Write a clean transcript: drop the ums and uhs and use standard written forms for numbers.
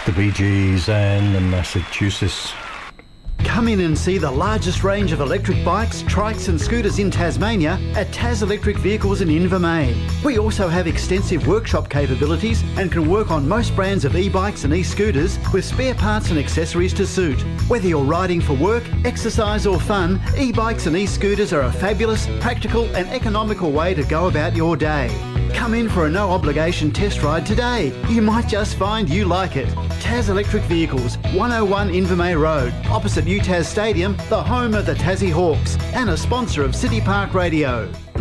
The Bee Gees and the Massachusetts. Come in and see the largest range of electric bikes, trikes and scooters in Tasmania at Tas Electric Vehicles in Invermain. We also have extensive workshop capabilities and can work on most brands of e-bikes and e-scooters with spare parts and accessories to suit. Whether you're riding for work, exercise or fun, e-bikes and e-scooters are a fabulous, practical and economical way to go about your day. Come in for a no-obligation test ride today. You might just find you like it. Tas Electric Vehicles, 101 Invermay Road, opposite UTAS Stadium, the home of the Tassie Hawks, and a sponsor of City Park Radio.